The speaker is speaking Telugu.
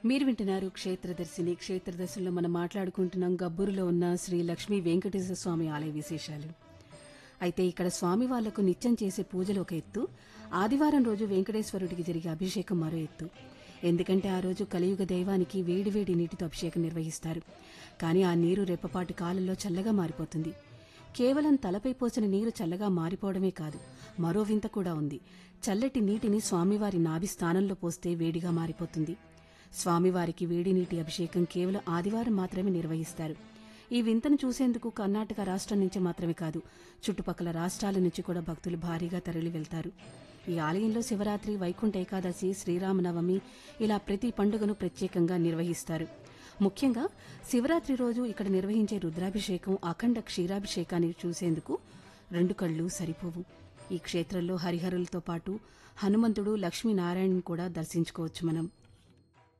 మీరు వింటున్నారు క్షేత్రదర్శిని. క్షేత్రదర్శినిలో మనం మాట్లాడుకుంటున్నాం గబ్బూరులో ఉన్న శ్రీ లక్ష్మీ వెంకటేశ్వర స్వామి ఆలయ విశేషాలు. అయితే ఇక్కడ స్వామి వాళ్లకు నిత్యం చేసే పూజలు ఒక ఎత్తు, ఆదివారం రోజు వెంకటేశ్వరుడికి జరిగే అభిషేకం మరో ఎత్తు. ఎందుకంటే ఆ రోజు కలియుగ దైవానికి వేడివేడి నీటితో అభిషేకం నిర్వహిస్తారు. కానీ ఆ నీరు రెప్పపాటి కాలంలో చల్లగా మారిపోతుంది. కేవలం తలపై పోసిన నీరు చల్లగా మారిపోవడమే కాదు, మరో వింత కూడా ఉంది. చల్లటి నీటిని స్వామివారి నాభి స్థానంలో పోస్తే వేడిగా మారిపోతుంది. స్వామివారికి వేడి నీటి అభిషేకం కేవలం ఆదివారం మాత్రమే నిర్వహిస్తారు. ఈ వింతను చూసేందుకు కర్ణాటక రాష్ట్రం నుంచి మాత్రమే కాదు, చుట్టుపక్కల రాష్ట్రాల నుంచి కూడా భక్తులు భారీగా తరలి వెళ్తారు. ఈ ఆలయంలో శివరాత్రి, వైకుంఠ ఏకాదశి, శ్రీరామనవమి ఇలా ప్రతి పండుగను ప్రత్యేకంగా నిర్వహిస్తారు. ముఖ్యంగా శివరాత్రి రోజు ఇక్కడ నిర్వహించే రుద్రాభిషేకం, అఖండ క్షీరాభిషేకాన్ని చూసేందుకు రెండు కళ్ళు సరిపోవు. ఈ క్షేత్రంలో హరిహరులతో పాటు హనుమంతుడు, లక్ష్మీనారాయణను కూడా దర్శించుకోవచ్చు మనం.